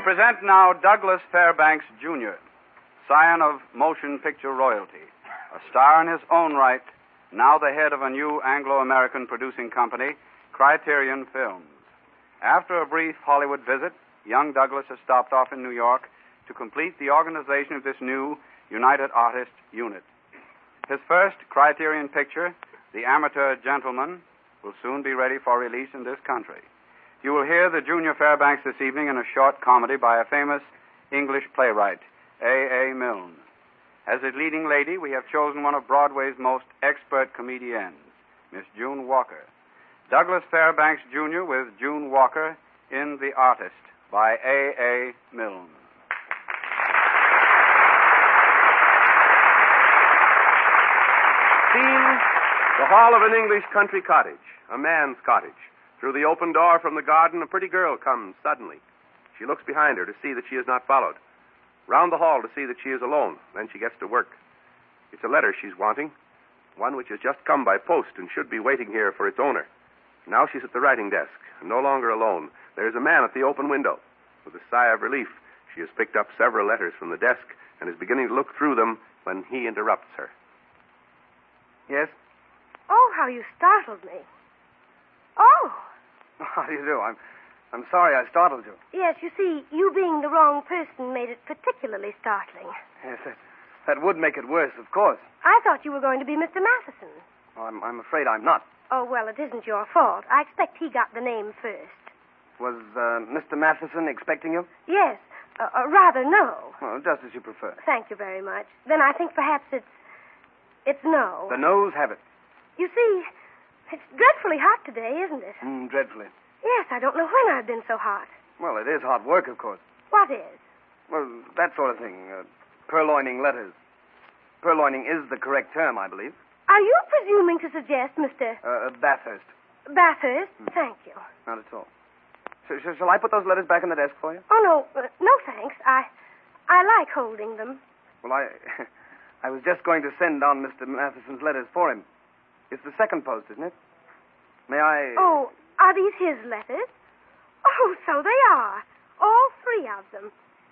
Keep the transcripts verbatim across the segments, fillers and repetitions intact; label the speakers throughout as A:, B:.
A: present now Douglas Fairbanks, Junior, scion of motion picture royalty, a star in his own right, now the head of a new Anglo-American producing company, Criterion Films. After a brief Hollywood visit, young Douglas has stopped off in New York to complete the organization of this new United Artists unit. His first Criterion picture, The Amateur Gentleman, will soon be ready for release in this country. You will hear the Junior Fairbanks this evening in a short comedy by a famous English playwright, A A. Milne. As his leading lady, we have chosen one of Broadway's most expert comedians, Miss June Walker. Douglas Fairbanks, Junior with June Walker in The Artist by A A. Milne.
B: Scene, the hall of an English country cottage, a man's cottage. Through the open door from the garden, a pretty girl comes suddenly. She looks behind her to see that she is not followed. Round the hall to see that she is alone. Then she gets to work. It's a letter she's wanting, one which has just come by post and should be waiting here for its owner. Now she's at the writing desk, no longer alone. There is a man at the open window. With a sigh of relief, she has picked up several letters from the desk and is beginning to look through them when he interrupts her.
A: Yes?
C: Oh, how you startled me. Oh.
A: How do you do? I'm I'm sorry I startled you.
C: Yes, you see, you being the wrong person made it particularly startling.
A: Yes, that, that would make it worse, of course.
C: I thought you were going to be Mister Matheson.
A: Oh, I'm, I'm afraid I'm not.
C: Oh, well, it isn't your fault. I expect he got the name first.
A: Was uh, Mister Matheson expecting you?
C: Yes. Uh, uh, rather, no.
A: Well, just as you prefer.
C: Thank you very much. Then I think perhaps it's... It's no.
A: The noes have it.
C: You see... It's dreadfully hot today, isn't it?
A: Mm, dreadfully.
C: Yes, I don't know when I've been so hot.
A: Well, it is hard work, of course.
C: What is?
A: Well, that sort of thing. Uh, purloining letters. Purloining is the correct term, I believe.
C: Are you presuming to suggest, Mister
A: Uh, Bathurst.
C: Bathurst? Mm. Thank you.
A: Not at all. So, so, shall I put those letters back in the desk for you?
C: Oh, no. Uh, no, thanks. I I like holding them.
A: Well, I I was just going to send on Mister Matheson's letters for him. It's the second post, isn't it? May I...
C: Oh, are these his letters? Oh, so they are. All three of them.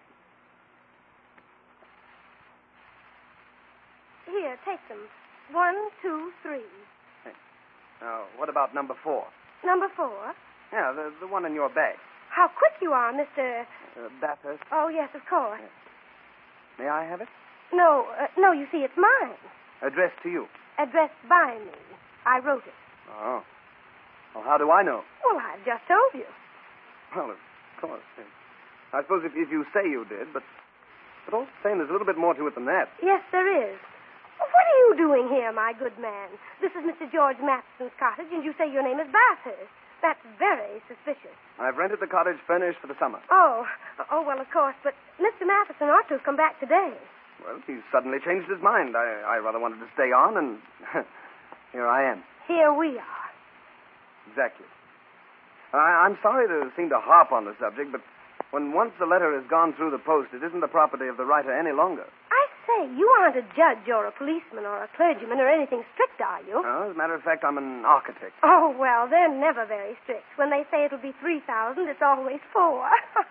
C: Here, take them. One, two, three.
A: Hey. Now, what about number four?
C: Number four?
A: Yeah, the, the one in your bag.
C: How quick you are, Mister
A: Uh, Bathurst.
C: Oh, yes, of course.
A: Yes. May I have it?
C: No, uh, no, you see, it's mine.
A: Addressed to you.
C: Addressed by me. I wrote it.
A: Oh. Well, how do I know?
C: Well, I've just told you.
A: Well, of course. Yes. I suppose if, if you say you did, but, but all the same, there's a little bit more to it than that.
C: Yes, there is. Well, what are you doing here, my good man? This is Mister George Matheson's cottage, and you say your name is Bathurst. That's very suspicious.
A: I've rented the cottage furnished for the summer.
C: Oh, oh, well, of course, but Mister Matheson ought to have come back today.
A: Well, he's suddenly changed his mind. I, I rather wanted to stay on, and here I am.
C: Here we are.
A: Exactly. I, I'm sorry to seem to harp on the subject, but when once the letter has gone through the post, it isn't the property of the writer any longer.
C: I say, you aren't a judge or a policeman or a clergyman or anything strict, are you?
A: No, as a matter of fact, I'm an architect.
C: Oh, well, they're never very strict. When they say it'll be three thousand, it's always four.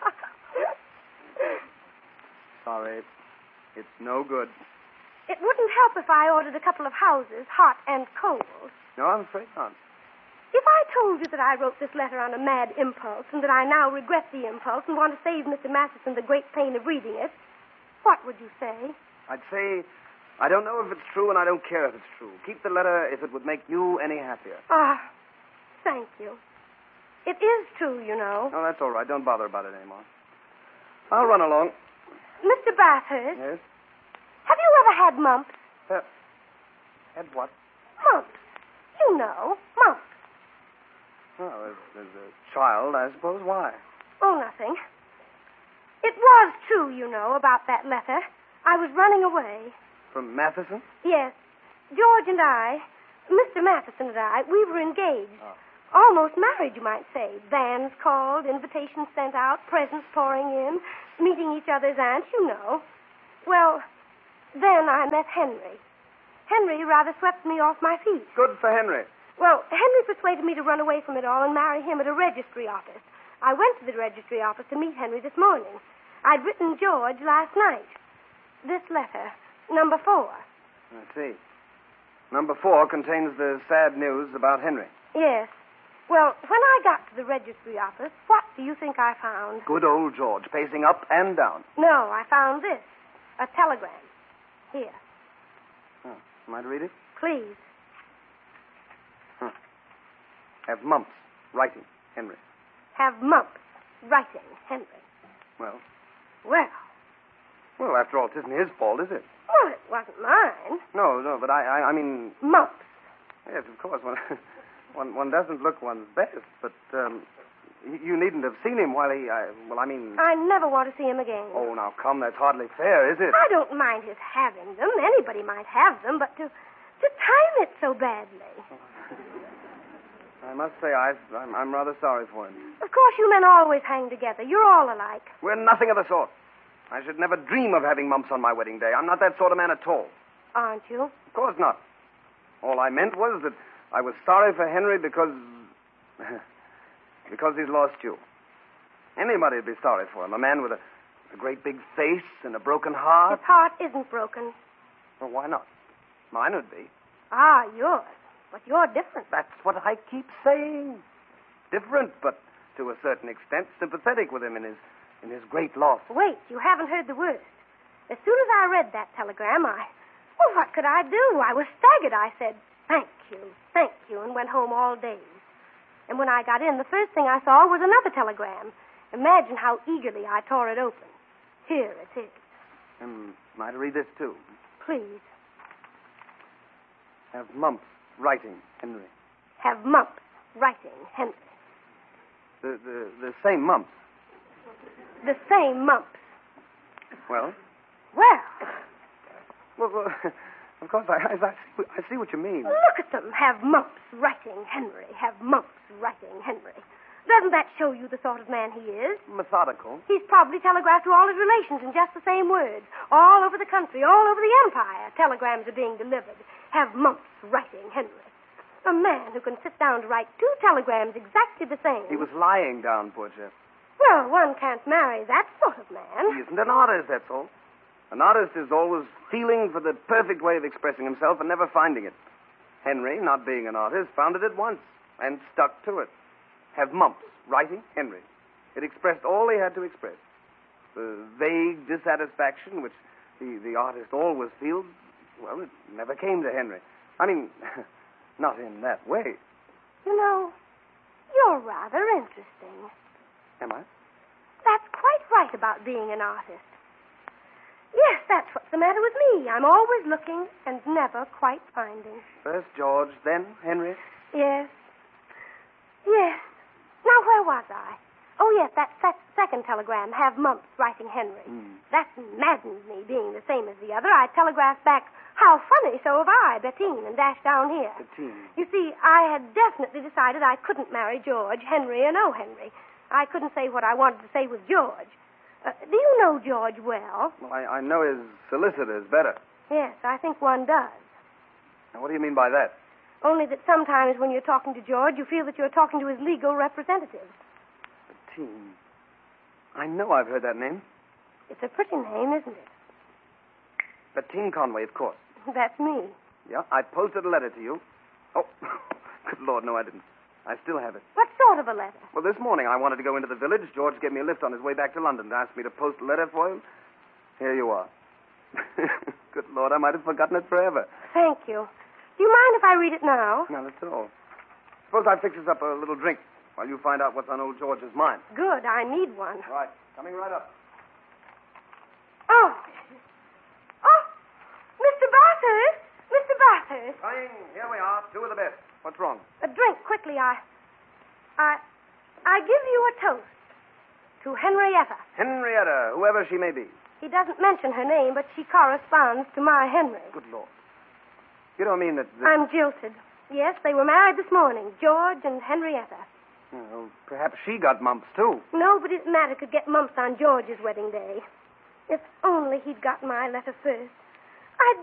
A: Sorry. It's no good.
C: It wouldn't help if I ordered a couple of houses, hot and cold.
A: No, I'm afraid not.
C: If I told you that I wrote this letter on a mad impulse and that I now regret the impulse and want to save Mister Matheson the great pain of reading it, what would you say?
A: I'd say, I don't know if it's true and I don't care if it's true. Keep the letter if it would make you any happier.
C: Ah, thank you. It is true, you know.
A: Oh, that's all right. Don't bother about it anymore. I'll run along.
C: Mister Bathurst?
A: Yes?
C: Have you ever had mumps?
A: Uh, had what?
C: Mumps. You know, mumps.
A: Well, as, as a child, I suppose. Why?
C: Oh, nothing. It was true, you know, about that letter. I was running away.
A: From Matheson?
C: Yes. George and I, Mister Matheson and I, we were engaged.
A: Oh.
C: Almost married, you might say. Vans called, invitations sent out, presents pouring in, meeting each other's aunts, you know. Well, then I met Henry. Henry rather swept me off my feet.
A: Good for Henry.
C: Well, Henry persuaded me to run away from it all and marry him at a registry office. I went to the registry office to meet Henry this morning. I'd written George last night. This letter, number four.
D: I see. Number four contains the sad news about Henry.
C: Yes. Well, when I got to the registry office, what do you think I found?
D: Good old George, pacing up and down.
C: No, I found this. A telegram. Here.
D: Oh, am I to read it?
C: Please.
D: Huh. Have mumps. Writing. Henry.
C: Have mumps. Writing. Henry.
D: Well?
C: Well.
D: Well, after all, it isn't his fault, is it?
C: Well, it wasn't mine.
D: No, no, but I, I, I mean...
C: Mumps.
D: Yes, of course. One, one, one doesn't look one's best, but um, you needn't have seen him while he... I, well, I mean...
C: I never want to see him again.
D: Oh, now, come, that's hardly fair, is it?
C: I don't mind his having them. Anybody might have them, but to, to time it so badly.
D: I must say, I, I'm, I'm rather sorry for him.
C: Of course, you men always hang together. You're all alike.
D: We're nothing of the sort. I should never dream of having mumps on my wedding day. I'm not that sort of man at all.
C: Aren't you?
D: Of course not. All I meant was that I was sorry for Henry because... because he's lost you. Anybody'd be sorry for him. A man with a, a great big face and a broken heart.
C: His heart isn't broken.
D: Well, why not? Mine would be.
C: Ah, yours. But you're different.
D: That's what I keep saying. Different, but to a certain extent sympathetic with him in his in his great loss.
C: Wait, you haven't heard the worst. As soon as I read that telegram, I... Well, what could I do? I was staggered. I said, thank you, thank you, and went home all dazed. And when I got in, the first thing I saw was another telegram. Imagine how eagerly I tore it open. Here it is.
D: Um, am I to read this, too?
C: Please.
D: Have mumps. Writing, Henry.
C: Have mumps. Writing, Henry.
D: The, the, the same mumps.
C: The same mumps.
D: Well?
C: Well.
D: Well, well of course, I, I, see, I see what you mean.
C: Look at them. Have mumps. Writing, Henry. Have mumps. Writing, Henry. Doesn't that show you the sort of man he is?
D: Methodical.
C: He's probably telegraphed to all his relations in just the same words. All over the country, all over the empire, telegrams are being delivered. Have mumps. Writing, Henry. A man who can sit down to write two telegrams exactly the same.
D: He was lying down, poor chap.
C: Well, one can't marry that sort of man.
D: He isn't an artist, that's all. An artist is always feeling for the perfect way of expressing himself and never finding it. Henry, not being an artist, found it at once and stuck to it. Have mumps. Writing, Henry. It expressed all he had to express. The vague dissatisfaction which the, the artist always feels, well, it never came to Henry. I mean, not in that way.
C: You know, you're rather interesting.
D: Am I?
C: That's quite right about being an artist. Yes, that's what's the matter with me. I'm always looking and never quite finding.
D: First George, then Henry?
C: Yes. Yes. Now, where was I? Oh, yes, that, that second telegram, have mumps, writing Henry.
D: Mm.
C: That maddened me, being the same as the other. I telegraphed back, how funny, so have I, Bettine, and dashed down here.
D: Bettine.
C: You see, I had definitely decided I couldn't marry George, Henry or no Henry. I couldn't say what I wanted to say with George. Uh, do you know George well?
D: Well, I, I know his solicitors better.
C: Yes, I think one does.
D: Now, what do you mean by that?
C: Only that sometimes when you're talking to George, you feel that you're talking to his legal representative.
D: Bettine. I know I've heard that name.
C: It's a pretty name, isn't it?
D: Bettine Conway, of course.
C: That's me.
D: Yeah, I posted a letter to you. Oh, good Lord, no, I didn't. I still have it.
C: What sort of a letter?
D: Well, this morning I wanted to go into the village. George gave me a lift on his way back to London to ask me to post a letter for him. Here you are. Good Lord, I might have forgotten it forever.
C: Thank you. Do you mind if I read it now?
D: Not at all. Suppose I fix us up a little drink while you find out what's on old George's mind.
C: Good, I need one.
D: Right, coming right up.
C: Oh. Oh, Mister Bathurst. Mister Bathurst.
D: Coming, here we are, two of the best. What's wrong?
C: A drink, quickly. I, I, I give you a toast to Henrietta.
D: Henrietta, whoever she may be.
C: He doesn't mention her name, but she corresponds to my Henry.
D: Good Lord. You don't mean that... that...
C: I'm jilted. Yes, they were married this morning, George and Henrietta.
D: Well, perhaps she got mumps, too.
C: Nobody that mattered could get mumps on George's wedding day. If only he'd got my letter first.